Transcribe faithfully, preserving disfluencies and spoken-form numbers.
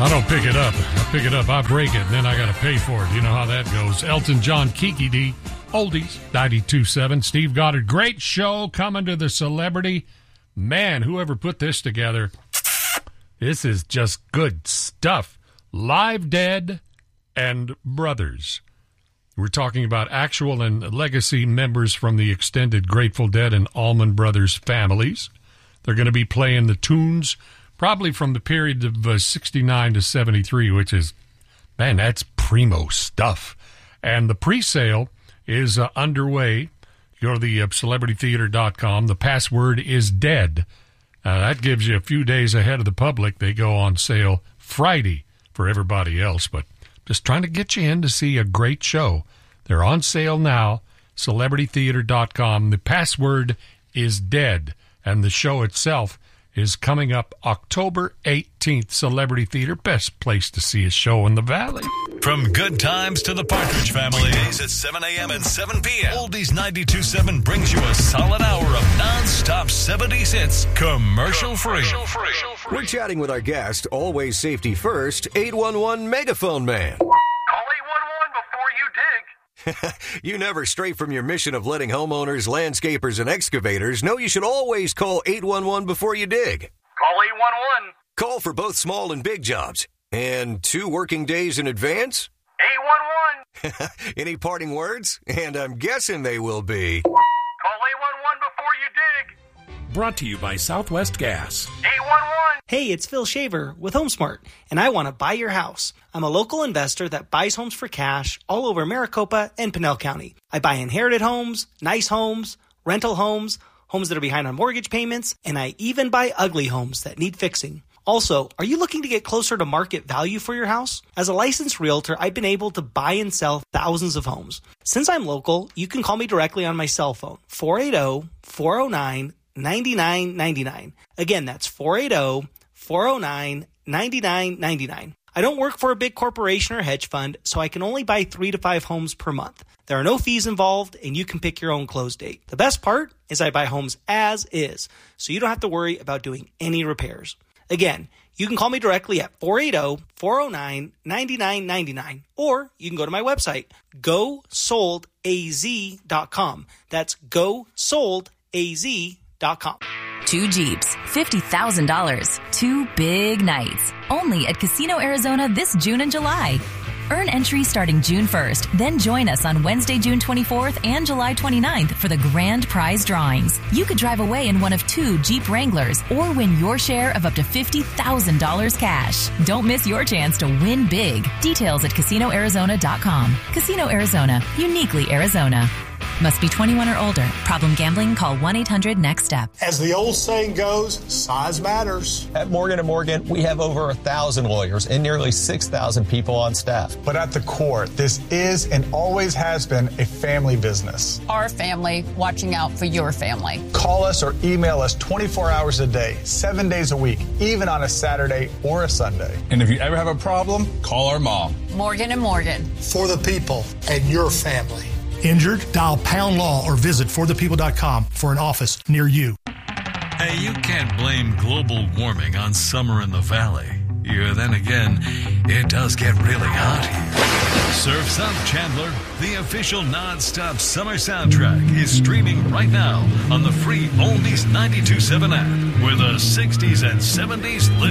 I don't pick it up. I pick it up, I break it, and then I got to pay for it. You know how that goes. Elton John, Kiki D, Oldies, ninety-two point seven. Steve Goddard, great show coming to the Celebrity. Man, whoever put this together, this is just good stuff. Live Dead and Brothers. We're talking about actual and legacy members from the extended Grateful Dead and Allman Brothers families. They're going to be playing the tunes probably from the period of uh, sixty-nine to seventy-three, which is, man, that's primo stuff. And the pre-sale is uh, underway. Go to the uh, celebrity theater dot com. The password is dead. Uh, that gives you a few days ahead of the public. They go on sale Friday for everybody else. But just trying to get you in to see a great show. They're on sale now, celebrity theater dot com. The password is dead. And the show itself is coming up October eighteenth. Celebrity Theater, best place to see a show in the Valley. From Good Times to the Partridge Family, days at seven a.m. and seven p.m. Oldies ninety-two point seven brings you a solid hour of non-stop seventies hits, commercial-free. Commercial-free. We're chatting with our guest, always safety first, eight one one Megaphone Man. Call eight one one before you dig. You never stray from your mission of letting homeowners, landscapers, and excavators know you should always call eight one one before you dig. Call eight one one. Call for both small and big jobs. And two working days in advance? eight one one. Any parting words? And I'm guessing they will be... Call eight one one before you dig. Brought to you by Southwest Gas. eight one one. Hey, it's Phil Shaver with HomeSmart, and I want to buy your house. I'm a local investor that buys homes for cash all over Maricopa and Pinell County. I buy inherited homes, nice homes, rental homes, homes that are behind on mortgage payments, and I even buy ugly homes that need fixing. Also, are you looking to get closer to market value for your house? As a licensed realtor, I've been able to buy and sell thousands of homes. Since I'm local, you can call me directly on my cell phone, four eight zero, four zero nine, nine nine nine nine. Again, that's four eight zero, four zero nine, nine nine nine nine. I don't work for a big corporation or hedge fund, so I can only buy three to five homes per month. There are no fees involved, and you can pick your own close date. The best part is I buy homes as is, so you don't have to worry about doing any repairs. Again, you can call me directly at four eight zero, four zero nine, nine nine nine nine, or you can go to my website, go sold a z dot com. That's go sold a z dot com. Two Jeeps, fifty thousand dollars. Two big nights. Only at Casino Arizona this June and July. Earn entry starting June first. Then join us on Wednesday, June twenty-fourth and July twenty-ninth for the grand prize drawings. You could drive away in one of two Jeep Wranglers or win your share of up to fifty thousand dollars cash. Don't miss your chance to win big. Details at casino arizona dot com. Casino Arizona. Uniquely Arizona. Must be twenty-one or older. Problem gambling? Call one eight hundred next step. As the old saying goes, size matters. At Morgan and Morgan, we have over a thousand lawyers and nearly six thousand people on staff. But at the core, this is and always has been a family business. Our family watching out for your family. Call us or email us twenty-four hours a day, seven days a week, even on a Saturday or a Sunday. And if you ever have a problem, call our mom. Morgan and Morgan. For the people and your family. Injured? Dial Pound Law or visit for the people dot com for an office near you. Hey, you can't blame global warming on summer in the valley. Yeah, then again, it does get really hot here. Surf's Up Chandler, the official non-stop summer soundtrack, is streaming right now on the free Oldies ninety-two point seven app, where the sixties and seventies live.